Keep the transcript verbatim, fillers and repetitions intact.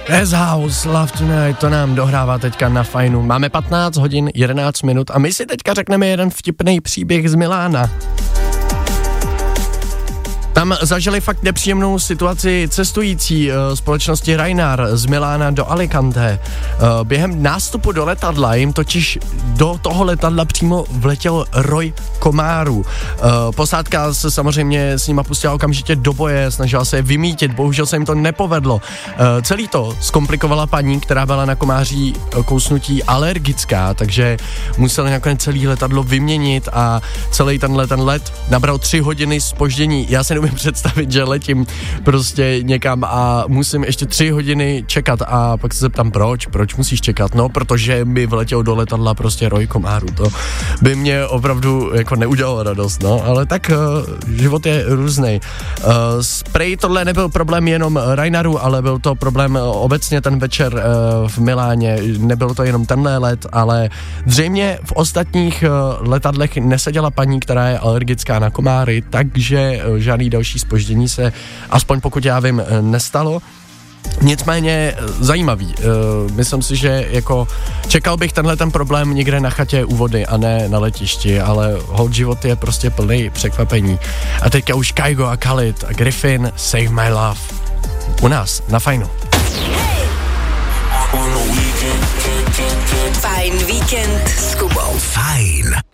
As House, Love Tonight, to nám dohrává teďka na Fajnu. Máme patnáct hodin, jedenáct minut a my si teďka řekneme jeden vtipný příběh z Milána. Tam zažili fakt nepříjemnou situaci cestující uh, společnosti Ryanair z Milána do Alicante. Uh, během nástupu do letadla jim totiž do toho letadla přímo vletěl roj komárů. Uh, posádka se samozřejmě s nima pustila okamžitě do boje, snažila se je vymítit, bohužel se jim to nepovedlo. Uh, celý to zkomplikovala paní, která byla na komáří kousnutí alergická, takže museli nakonec celý letadlo vyměnit a celý tenhle ten let nabral tři hodiny zpoždění. Já se nemůžu představit, že letím prostě někam a musím ještě tři hodiny čekat a pak se zeptám, proč, proč musíš čekat, no, protože mi vletěl do letadla prostě roj komárů, to by mě opravdu jako neudělalo radost, no, ale tak uh, život je různej. Uh, spray tohle nebyl problém jenom Ryanairu, ale byl to problém uh, obecně ten večer uh, v Miláně, nebyl to jenom tenhle let, ale zřejmě v ostatních uh, letadlech neseděla paní, která je alergická na komáry, takže uh, žádný další zpoždění se, aspoň pokud já vím, nestalo. Nicméně zajímavý. Myslím si, že jako čekal bych tenhle ten problém někde na chatě u vody a ne na letišti, ale hold život je prostě plný překvapení. A teďka už Kygo a Khalid a Griffin, Save My Love. U nás na Fajnu. Fajn víkend s Kubou. Fajn.